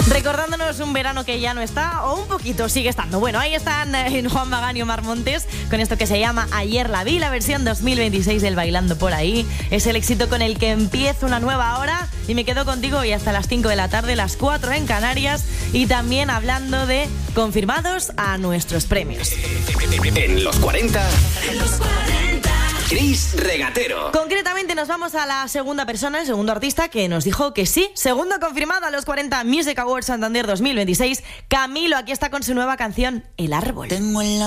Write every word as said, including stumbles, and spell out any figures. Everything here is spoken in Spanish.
Recordándonos un verano que ya no está, o un poquito sigue estando. Bueno, ahí están en Juan Magán y Omar Montes con esto que se llama Ayer la vi, la versión dos mil veintiséis del Bailando por ahí. Es el éxito con el que empiezo una nueva hora y me quedo contigo hoy hasta las cinco de la tarde, las cuatro en Canarias, y también hablando de confirmados a nuestros premios. En los cuarenta... En los cuarenta... Chris Regatero. Concretamente nos vamos a la segunda persona, el segundo artista que nos dijo que sí. Segundo confirmado a los cuarenta Music Awards Santander dos mil veintiséis. Camilo, aquí está con su nueva canción El Árbol. Tengo en la